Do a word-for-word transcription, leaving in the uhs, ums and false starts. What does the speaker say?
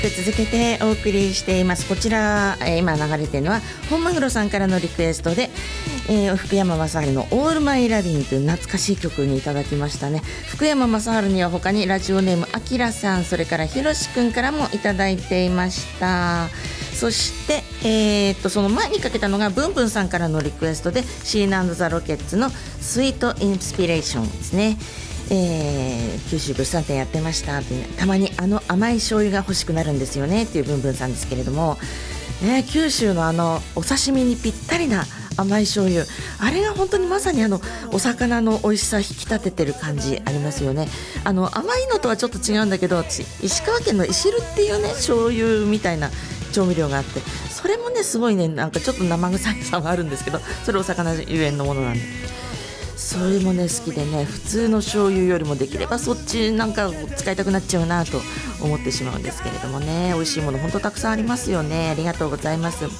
続けてお送りしています。こちら、えー、今流れているのは本マグロさんからのリクエストで、えー、福山雅治のオールマイラビンという懐かしい曲にいただきましたね。福山雅治には他にラジオネームあきらさん、それからひろしくんからもいただいていました。そして、えー、っとその前にかけたのがブンブンさんからのリクエストでシーナ&ザ・ロケッツのスイートインスピレーションですね。えー、九州物産展やってましたという、たまにあの甘い醤油が欲しくなるんですよねっていうブンブンさんですけれども、ね、九州のあのお刺身にぴったりな甘い醤油、あれが本当にまさにあのお魚の美味しさ引き立ててる感じありますよね。あの甘いのとはちょっと違うんだけど、石川県のいしるっていうね醤油みたいな調味料があって、それもねすごいね、なんかちょっと生臭さはあるんですけど、それお魚ゆえんのものなんで、それもね好きでね、普通の醤油よりもできればそっちなんか使いたくなっちゃうなと思ってしまうんですけれどもね。美味しいもの本当たくさんありますよね。ありがとうございます。